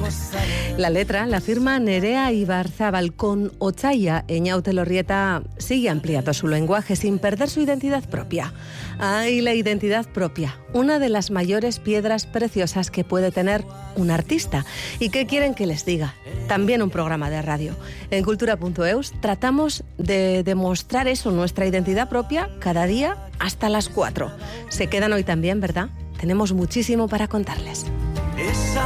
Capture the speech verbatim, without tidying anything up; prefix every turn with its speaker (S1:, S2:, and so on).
S1: La letra la firma Nerea Ibarzábal con Otxaia. Eñaute Lorrieta sigue ampliando su lenguaje sin perder su identidad propia. ¡Ay, la identidad propia! Una de las mayores piedras preciosas que puede tener un artista. ¿Y qué quieren que les diga? También un programa de radio. En cultura punto eus tratamos de demostrar eso, nuestra identidad propia, cada día hasta las cuatro. Se quedan hoy también, ¿verdad? Tenemos muchísimo para contarles.